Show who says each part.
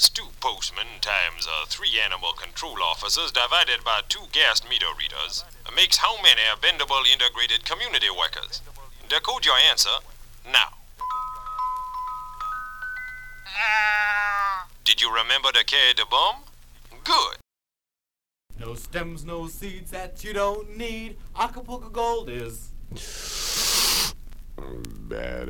Speaker 1: is 2 postmen times 3 animal control officers divided by 2 gas meter readers makes how many bendable integrated community workers? Decode your answer now. Did you remember to carry the bomb? Good.
Speaker 2: No stems, no seeds that you don't need. Acapulco Gold is
Speaker 3: Bad.